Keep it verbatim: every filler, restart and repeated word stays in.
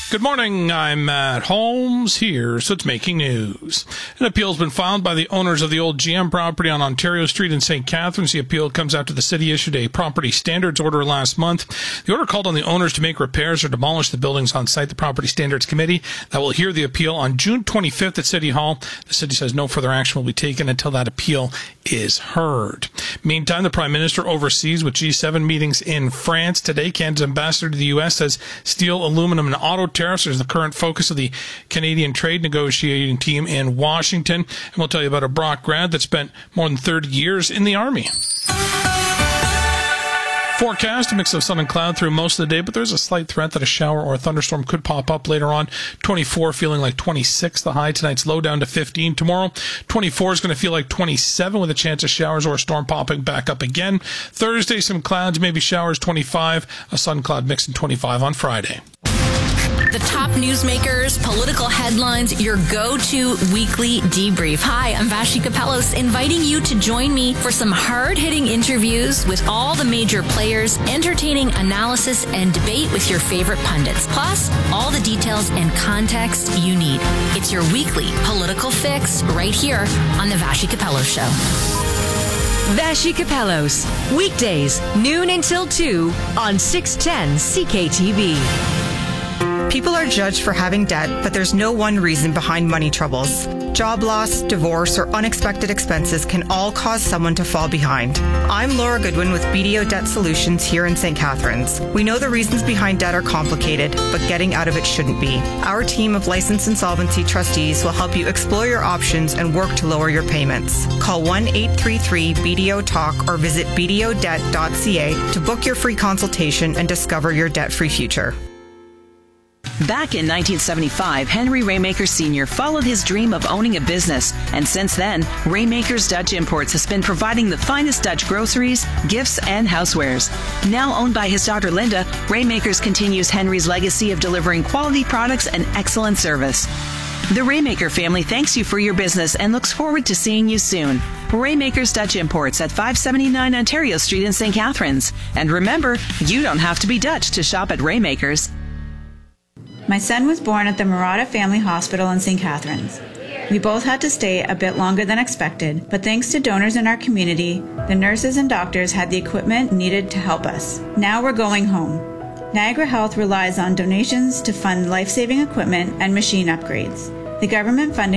Good morning, I'm Matt Holmes. Here's what's making news. An appeal has been filed by the owners of the old G M property on Ontario Street in Saint Catharines. The appeal comes after the city issued a property standards order last month. The order called on the owners to make repairs or demolish the buildings on site. The Property Standards Committee that will hear the appeal on June twenty-fifth at City Hall. The city says no further action will be taken until that appeal is heard. Meantime, the Prime Minister oversees with G seven meetings in France today. Canada's ambassador to the U S says steel, aluminum, and auto tariffs is the current focus of the Canadian trade negotiating team in Washington. And we'll tell you about a Brock grad that spent more than thirty years in the Army. Forecast, a mix of sun and cloud through most of the day, but there's a slight threat that a shower or a thunderstorm could pop up later on. twenty-four feeling like twenty-six, the high. Tonight's low down to fifteen. Tomorrow, twenty-four is going to feel like twenty-seven with a chance of showers or a storm popping back up again. Thursday, some clouds, maybe showers, twenty-five. A sun cloud mix in twenty-five on Friday. The top newsmakers, political headlines, your go-to weekly debrief. Hi, I'm Vashi Kapelos, inviting you to join me for some hard-hitting interviews with all the major players, entertaining analysis and debate with your favorite pundits, plus all the details and context you need. It's your weekly political fix right here on the Vashi Kapelos Show. Vashi Kapelos, weekdays, noon until two on six ten C K T V. People are judged for having debt, but there's no one reason behind money troubles. Job loss, divorce, or unexpected expenses can all cause someone to fall behind. I'm Laura Goodwin with B D O Debt Solutions here in Saint Catharines. We know the reasons behind debt are complicated, but getting out of it shouldn't be. Our team of licensed insolvency trustees will help you explore your options and work to lower your payments. Call one eight three three B D O talk or visit b d o debt dot c a to book your free consultation and discover your debt-free future. Back in nineteen seventy-five, Henry Raymaker Senior followed his dream of owning a business, and since then, Raymaker's Dutch Imports has been providing the finest Dutch groceries, gifts, and housewares. Now owned by his daughter Linda, Raymakers continues Henry's legacy of delivering quality products and excellent service. The Raymaker family thanks you for your business and looks forward to seeing you soon. Raymaker's Dutch Imports at five seventy-nine Ontario Street in Saint Catharines. And remember, you don't have to be Dutch to shop at Raymaker's. My son was born at the Murata Family Hospital in Saint Catharines. We both had to stay a bit longer than expected, but thanks to donors in our community, the nurses and doctors had the equipment needed to help us. Now we're going home. Niagara Health relies on donations to fund life-saving equipment and machine upgrades. The government funding